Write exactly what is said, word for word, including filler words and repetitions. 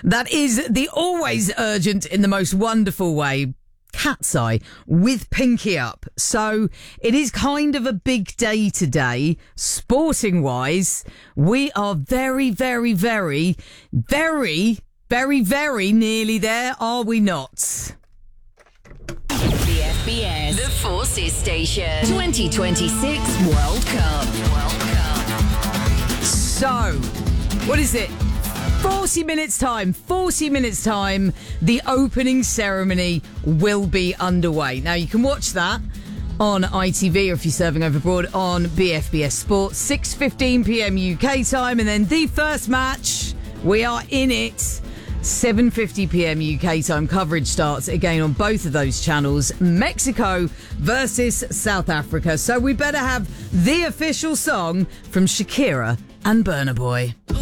That is the always urgent in the most wonderful way. Cat's Eye with Pinky Up. So it is kind of a big day today, sporting wise. We are very, very, very, very, very, very nearly there, are we not? B F B S, the Forces Station, twenty twenty-six World Cup. World Cup. So, what is it? forty minutes time, forty minutes time, the opening ceremony will be underway. Now, you can watch that on I T V, or if you're serving over abroad, on B F B S Sport, six fifteen p.m. U K time. And then the first match, we are in it, seven fifty p.m. U K time. Coverage starts again on both of those channels. Mexico versus South Africa. So we better have the official song from Shakira and Burna Boy.